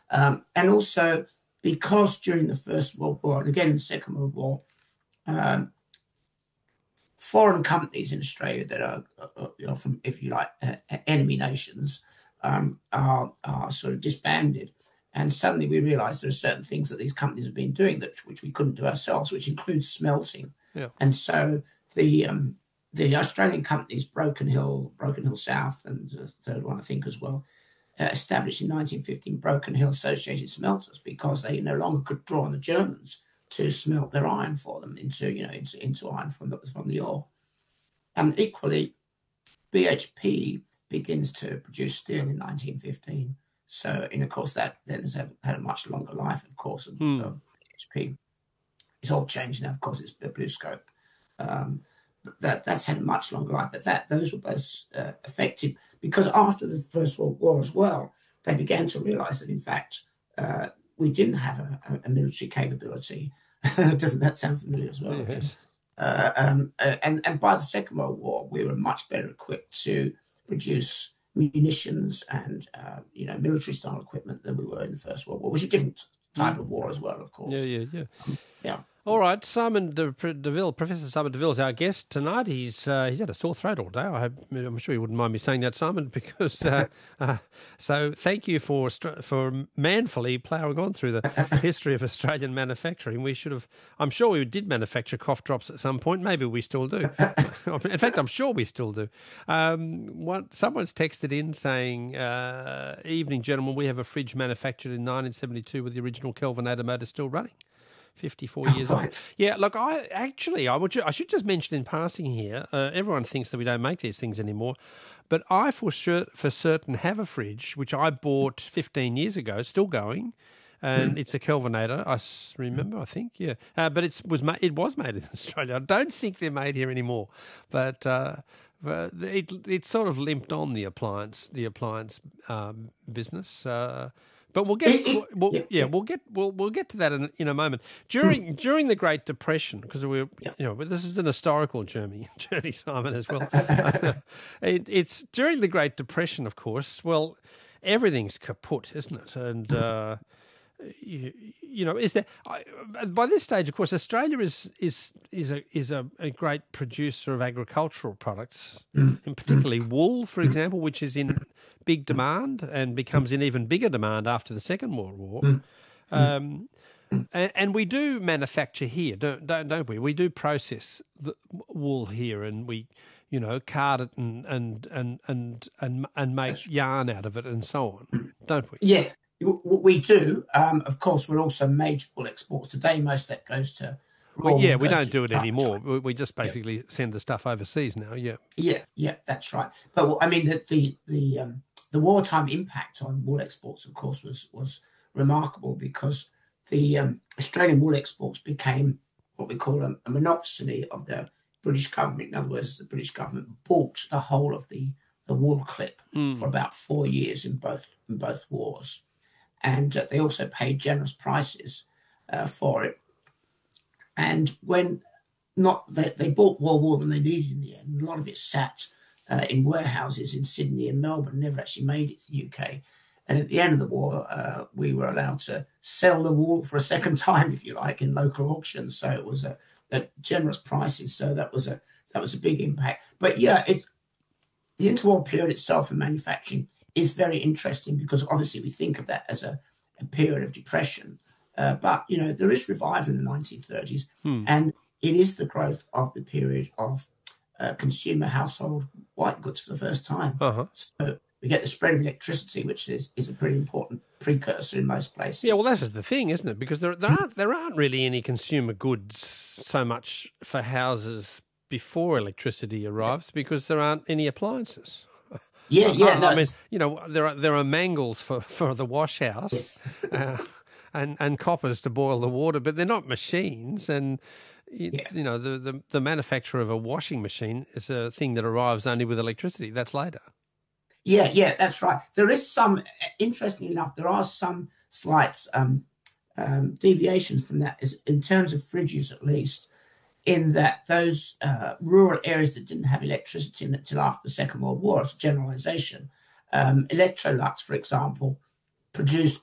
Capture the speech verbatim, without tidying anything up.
Um, and also because during the First World War and again in the Second World War, um, foreign companies in Australia that are, uh, you know, from, if you like, uh, enemy nations um, are, are sort of disbanded. And suddenly we realised there are certain things that these companies have been doing that which we couldn't do ourselves, which includes smelting. Yeah. And so the um, the Australian companies, Broken Hill, Broken Hill South, and the third one I think as well, uh, established in nineteen fifteen Broken Hill Associated Smelters because they no longer could draw on the Germans to smelt their iron for them into you know into, into iron from the from the ore. And equally, B H P begins to produce steel in nineteen fifteen. So, and of course, that then has had a much longer life, of course, of, Hmm. of B H P. It's all changed now, of course, it's BlueScope. Um, but that, that's had a much longer life, but that those were both uh, effective because after the First World War as well, they began to realise that, in fact, uh, we didn't have a, a, a military capability. Doesn't that sound familiar as well? Yes. Uh, um, uh, and, and by the Second World War, we were much better equipped to produce munitions and uh, you know military style equipment than we were in the First World War, which is a different type of war as well, of course. Yeah, yeah, yeah. Um, yeah. All right, Simon De, Deville, Professor Simon Deville is our guest tonight. He's uh, he's had a sore throat all day. I hope, I'm sure you wouldn't mind me saying that, Simon, because uh, uh, so thank you for for manfully ploughing on through the history of Australian manufacturing. We should have. I'm sure we did manufacture cough drops at some point. Maybe we still do. In fact, I'm sure we still do. Um, what someone's texted in saying, uh, "Evening, gentlemen. We have a fridge manufactured in nineteen seventy-two with the original Kelvinator motor still running." fifty-four years Oh, old. right. Yeah, look, I actually, I would, ju- I should just mention in passing here. Uh, everyone thinks that we don't make these things anymore, but I for sure, for certain have a fridge which I bought fifteen years ago, still going, and mm. it's a Kelvinator. I s- remember, I think, yeah, uh, but it's was ma- it was made in Australia. I don't think they're made here anymore, but. Uh, But it it sort of limped on the appliance the appliance um, business. Uh, But we'll get, we'll, we'll, yeah, yeah, we'll get, we'll we'll get to that in, in a moment. During mm. during the Great Depression, because we're, yeah. you know, this is an historical journey, journey, Simon, as well. it, it's during the Great Depression, of course. Well, everything's kaput, isn't it? And uh, you, you know, is there I, by this stage, of course, Australia is is is a is a, a great producer of agricultural products, mm. and particularly wool, for example, which is in big demand and becomes in even bigger demand after the Second World War. Mm. Um, and, and we do manufacture here, don't, don't don't we? We do process the wool here, and we, you know, card it and and and and and, and make yarn out of it and so on, don't we? Yeah, we do. Um, of course, we're also major wool exports today. Most of that goes to. Well, yeah, we don't do it anymore. We, we just basically yeah. send the stuff overseas now. Yeah. Yeah, yeah, that's right. But I mean, the the the um, the wartime impact on wool exports, of course, was was remarkable because the um, Australian wool exports became what we call a, a monopoly of the British government. In other words, the British government bought the whole of the, the wool clip mm. for about four years in both in both wars, and uh, they also paid generous prices uh, for it. And when not they, they bought more wool than they needed in the end, a lot of it sat uh, in warehouses in Sydney and Melbourne, never actually made it to the U K. And at the end of the war, uh, we were allowed to sell the wool for a second time, if you like, in local auctions. So it was a, a generous prices. So that was a that was a big impact. But yeah, it, the interwar period itself in manufacturing is very interesting because obviously we think of that as a, a period of depression. Uh, but, you know, there is revival in the nineteen thirties, hmm. and it is the growth of the period of uh, consumer household white goods for the first time. Uh-huh. So we get the spread of electricity, which is, is a pretty important precursor in most places. Yeah, well, that's the thing, isn't it? Because there there aren't there aren't really any consumer goods so much for houses before electricity arrives because there aren't any appliances. Yeah, yeah. I, no, I mean, you know, there are there are mangles for, for the wash house. Yes. uh, And, and coppers to boil the water, but they're not machines. And, you, yeah. you know, the, the, the manufacture of a washing machine is a thing that arrives only with electricity. That's later. Yeah, yeah, that's right. There is some, interestingly enough, there are some slight um, um, deviations from that, is in terms of fridges at least, in that those uh, rural areas that didn't have electricity until after the Second World War, as a generalisation, um, Electrolux, for example, produced